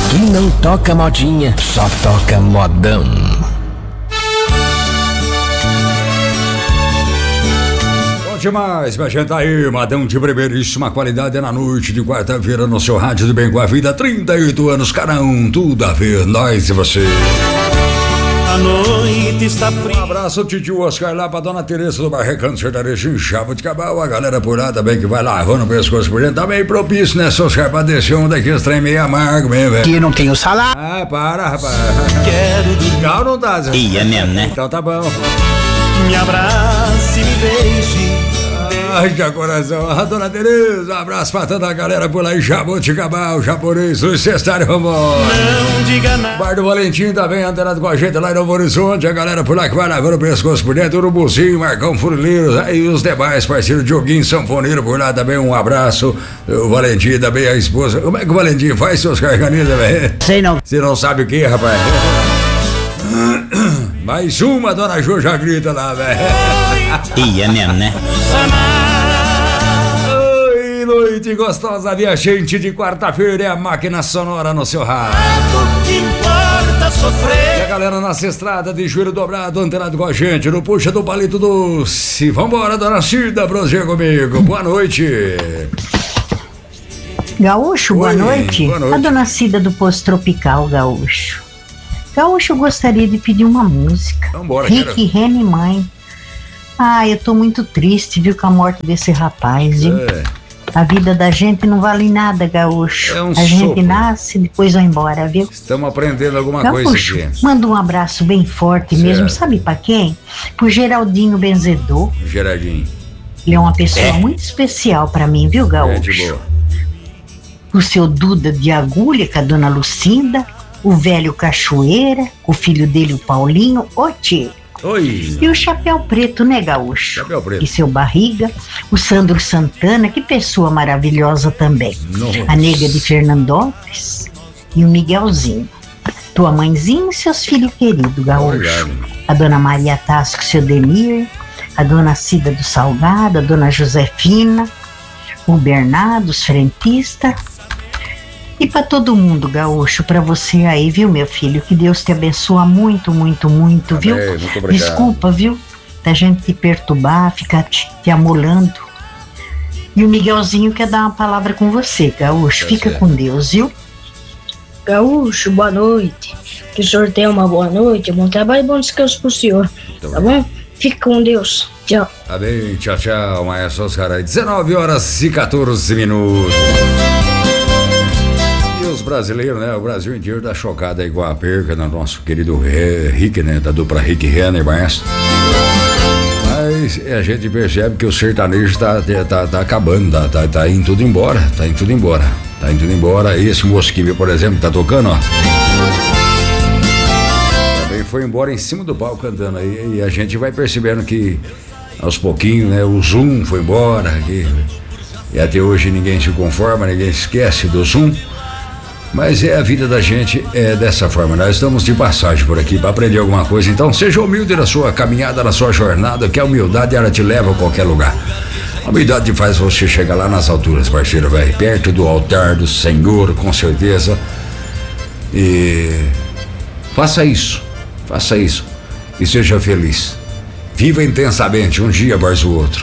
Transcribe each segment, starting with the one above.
Aqui não toca modinha, só toca modão. Demais, minha gente, aí, modão de primeiríssima qualidade na noite de quarta-feira no seu rádio do Bem com a Vida, 38 anos cada um, tudo a ver, nós e você. A noite está fria. Um abraço, tio Oscar, lá pra dona Teresa do Barrecão Sertanejo em Jaboticabal, a galera por lá também que vai lavando o pescoço por dentro, tá bem propício, né, Oscar, pra descer um daqueles trem meio amargo mesmo, velho. Que não tem o salário. Ah, para, rapaz. Quero dormir. Legal não tá, Zé? Ia mesmo, né? Então tá bom. Me abrace, me beije. Ai, que coração. A dona Tereza, um abraço pra toda a galera por lá em Jaboticabal, Japonês, o Cestário, vamos. Não diga nada. Bar do Valentim também antenado com a gente lá em Novo Horizonte, a galera por lá que vai lavando o pescoço por dentro, Urubuzinho, Marcão Furileiro, aí os demais parceiros, Dioguinho Sanfoneiro por lá também, um abraço. O Valentim também, a esposa. Como é que o Valentim faz seus carganiza, velho? Sei não. Você não sabe o que, rapaz? Mais uma, dona Ju já grita lá, velho. Ia mesmo, né? Oi, noite gostosa, minha gente, de quarta-feira é a máquina sonora no seu rádio. Que importa sofrer. E a galera nessa estrada de joelho dobrado, antenado com a gente, no puxa do palito doce. Vambora, dona Cida, prosseguir comigo. Boa noite. Gaúcho, boa Oi, noite. boa noite. A dona Cida do Posto Tropical, Gaúcho. Gaúcho, eu gostaria de pedir uma música. Vambora, Rick, Rene, Mãe. Eu tô muito triste, viu, com a morte desse rapaz, viu? É. A vida da gente não vale nada, Gaúcho. É um a gente sopro. nasce, depois vai embora, viu? Estamos aprendendo alguma Gaúcho, coisa aqui. manda um abraço bem forte mesmo, Certo. sabe pra quem? Pro Geraldinho Benzedor. Gerardinho. Ele é uma pessoa muito especial pra mim, viu, É, Gaúcho? de boa. O seu Duda de Agulha, com a dona Lucinda, o velho Cachoeira, o filho dele, o Paulinho, o tio. Oi. E o Chapéu Preto, né, Gaúcho? Chapéu Preto. E seu Barriga, o Sandro Santana, que pessoa maravilhosa também. Nossa. A nega de Fernandópolis e o Miguelzinho. Tua mãezinha e seus filhos queridos, Gaúcho. Obrigado. A dona Maria Tasco, seu Demir, a dona Cida do Salgado, a dona Josefina, o Bernardo, os frentistas. E para todo mundo, Gaúcho, para você aí, viu, meu filho? Que Deus te abençoe muito, muito, muito, viu? Amém, muito obrigado. Desculpa, viu? Da gente te perturbar, ficar te amolando. E o Miguelzinho quer dar uma palavra com você, Gaúcho. Tá Fica certo. com Deus, viu? Gaúcho, boa noite. Que o senhor tenha uma boa noite, bom trabalho e bom descanso pro senhor. Muito Tá bom? Fique com Deus. Tchau. Tá bem, tchau, tchau, maestro Oscar. 19 horas e 14 minutos. E os brasileiros, né? O Brasil inteiro tá chocado aí com a perca do nosso querido Rick, né? Da dupla Rick Renner, maestro. Mas a gente percebe que o sertanejo tá acabando, tá indo tudo embora, tá indo tudo embora. Esse mosquinho, por exemplo, tá tocando, ó. Também foi embora em cima do palco cantando aí, e a gente vai percebendo que aos pouquinhos, né, o Zoom foi embora, e até hoje ninguém se conforma, ninguém esquece do Zoom, mas a vida da gente é dessa forma, nós estamos de passagem por aqui para aprender alguma coisa, então seja humilde na sua caminhada, na sua jornada, que a humildade ela te leva a qualquer lugar. A humildade faz você chegar lá nas alturas, parceiro, velho, perto do altar do Senhor, com certeza, e faça isso e seja feliz. Viva intensamente, um dia após o outro.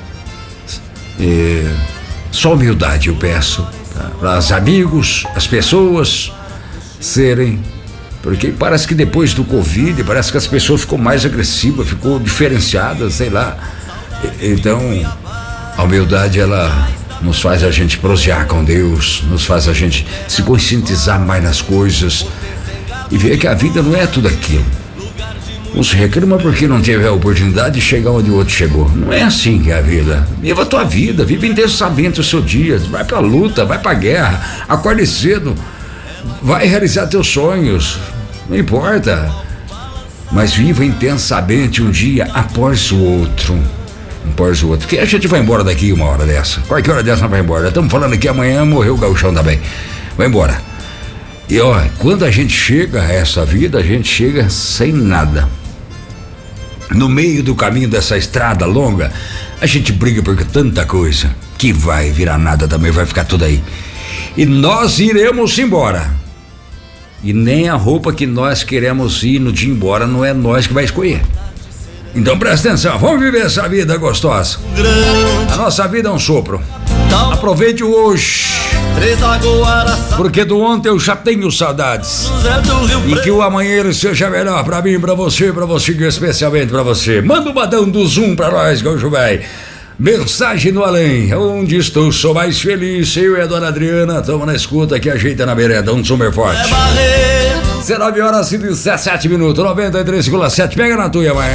E só humildade eu peço para os amigos, as pessoas serem, porque parece que depois do Covid, parece que as pessoas ficou mais agressivas, ficou diferenciadas, sei lá. Então, a humildade ela nos faz a gente prosear com Deus, nos faz a gente se conscientizar mais nas coisas e ver que a vida não é tudo aquilo. Uns reclamam porque não teve a oportunidade de chegar onde o outro chegou. Não é assim que é a vida. Viva a tua vida, viva intensamente o seu dia. Vai pra luta, vai pra guerra, acorde cedo, vai realizar teus sonhos. Não importa. Mas viva intensamente um dia após o outro. Após o outro. Porque a gente vai embora daqui uma hora dessa. Qualquer hora dessa vai embora. Estamos falando que amanhã morreu o gauchão também. Vai embora. E ó, quando a gente chega a essa vida, a gente chega sem nada. No meio do caminho dessa estrada longa, a gente briga por tanta coisa que vai virar nada também, vai ficar tudo aí. E nós iremos embora. E nem a roupa que nós queremos ir no dia embora não é nós que vai escolher. Então presta atenção, vamos viver essa vida gostosa. A nossa vida é um sopro. Aproveite o hoje, porque do ontem eu já tenho saudades. E que o amanhã seja melhor pra mim, pra você, especialmente pra você. Manda o badão do Zoom pra nós, Gaúcho Velho. Mensagem no além, onde estou, sou mais feliz. Eu e a dona Adriana, estamos na escuta que ajeita na bereda, um super forte. 19 horas e 17 minutos, 93,7, pega na tua, amanhã.